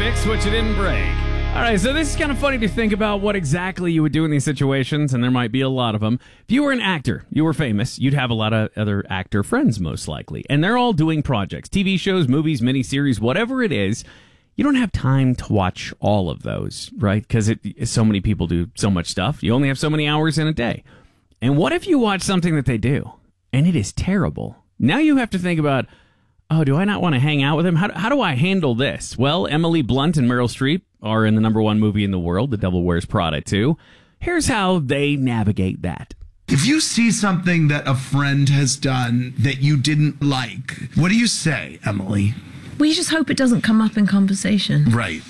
fix what you didn't break. All right, so this is kind of funny to think about what exactly you would do in these situations, and there might be a lot of them. If you were an actor, you were famous, you'd have a lot of other actor friends, most likely. And they're all doing projects, TV shows, movies, miniseries, whatever it is. You don't have time to watch all of those, right? Because so many people do so much stuff. You only have so many hours in a day. And what if you watch something that they do, and it is terrible? Now you have to think about, oh, do I not want to hang out with him? How do I handle this? Well, Emily Blunt and Meryl Streep are in the #1 movie in the world, The Devil Wears Prada 2. Here's how they navigate that. If you see something that a friend has done that you didn't like, what do you say, Emily? We just hope it doesn't come up in conversation. Right.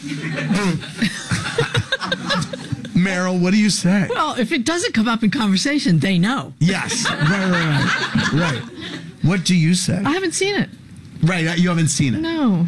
Meryl, what do you say? Well, if it doesn't come up in conversation, they know. Yes. Right. What do you say? I haven't seen it. Right, you haven't seen it. No.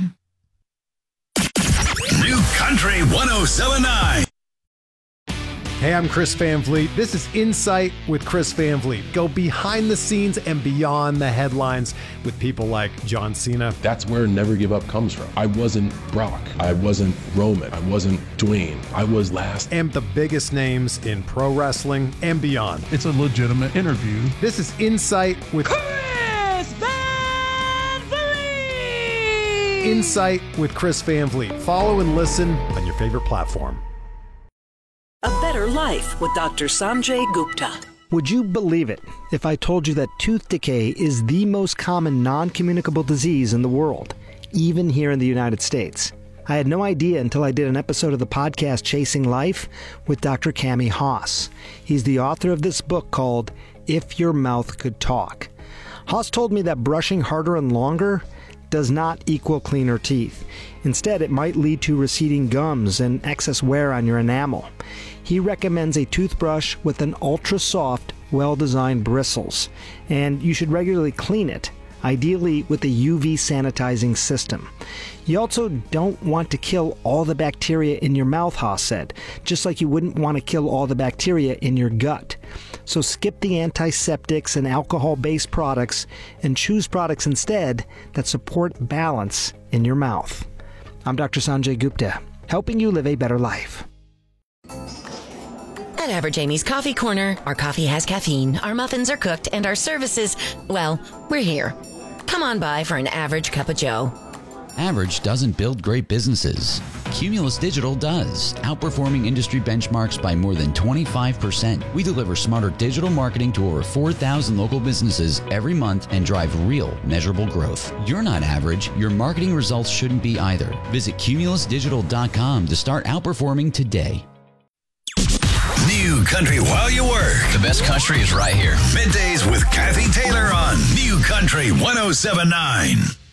New Country 107.9. Hey, I'm Chris Van Vliet. This is Insight with Chris Van Vliet. Go behind the scenes and beyond the headlines with people like John Cena. That's where Never Give Up comes from. I wasn't Brock. I wasn't Roman. I wasn't Dwayne. I was last. And the biggest names in pro wrestling and beyond. It's a legitimate interview. This is Insight with Chris Van Vliet! Insight with Chris Van Vliet. Follow and listen on your favorite platform. A Better Life with Dr. Sanjay Gupta. Would you believe it if I told you that tooth decay is the most common non-communicable disease in the world, even here in the United States? I had no idea until I did an episode of the podcast Chasing Life with Dr. Cami Haas. He's the author of this book called If Your Mouth Could Talk. Haas told me that brushing harder and longer does not equal cleaner teeth. Instead, it might lead to receding gums and excess wear on your enamel. He recommends a toothbrush with an ultra-soft, well-designed bristles, and you should regularly clean it, ideally with a UV sanitizing system. You also don't want to kill all the bacteria in your mouth, Haas said, just like you wouldn't want to kill all the bacteria in your gut. So skip the antiseptics and alcohol-based products and choose products instead that support balance in your mouth. I'm Dr. Sanjay Gupta, helping you live a better life. At Average Amy's Coffee Corner, our coffee has caffeine, our muffins are cooked, and our services, well, we're here. Come on by for an average cup of joe. Average doesn't build great businesses. Cumulus Digital does, outperforming industry benchmarks by more than 25%. We deliver smarter digital marketing to over 4,000 local businesses every month and drive real, measurable growth. You're not average. Your marketing results shouldn't be either. Visit cumulusdigital.com to start outperforming today. New Country while you work. The best country is right here. Middays with Kathy Taylor on New Country 107.9.